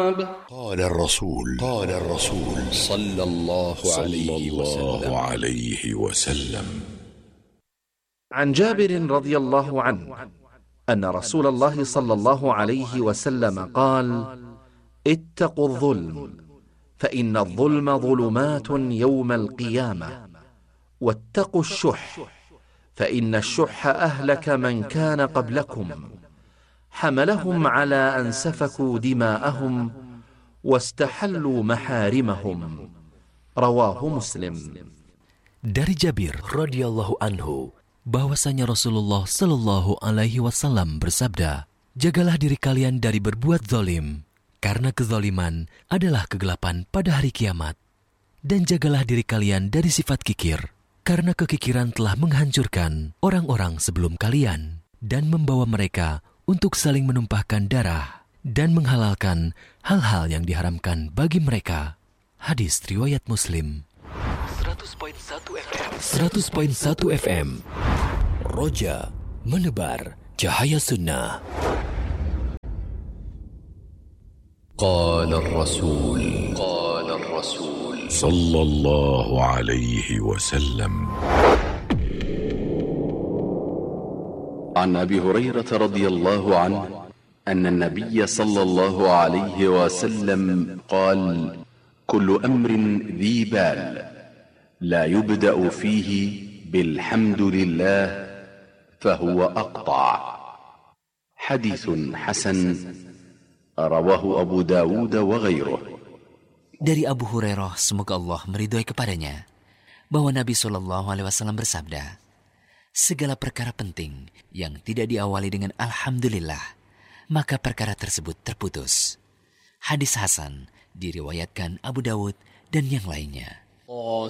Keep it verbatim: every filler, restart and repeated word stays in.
قال الرسول قال الرسول صلى الله عليه وسلم عليه وسلم عن جابر رضي الله عنه أن رسول الله صلى الله عليه وسلم قال: اتقوا الظلم فإن الظلم ظلمات يوم القيامة، واتقوا الشح فإن الشح أهلك من كان قبلكم، حملهم على أن سفكوا دماءهم واستحلوا محارمهم. رواه مسلم. Dari Jabir radhiyallahu anhu bahwasanya Rasulullah Shallallahu alaihi wasallam bersabda, jagalah diri kalian dari berbuat zalim, karena kezaliman adalah kegelapan pada hari kiamat. Dan jagalah diri kalian dari sifat kikir, karena kekikiran telah menghancurkan orang-orang sebelum kalian dan membawa mereka untuk saling menumpahkan darah dan menghalalkan hal-hal yang diharamkan bagi mereka. Hadis riwayat Muslim. seratus koma satu F M Roja menebar cahaya sunnah. قال الرسول قال الرسول صلى الله عليه وسلم عن أبي هريرة رضي الله عنه أن النبي صلى الله عليه وسلم قال: كل أمر ذي بال لا يبدأ فيه بالحمد لله فهو أقطع. حديث حسن رواه أبو داود وغيره. Dari Abu Hurairah, semoga Allah meridhoi kepadanya, bahwa Nabi shallallahu alaihi wasallam bersabda, segala perkara penting yang tidak diawali dengan Alhamdulillah, maka perkara tersebut terputus. Hadis Hasan diriwayatkan Abu Dawud dan yang lainnya.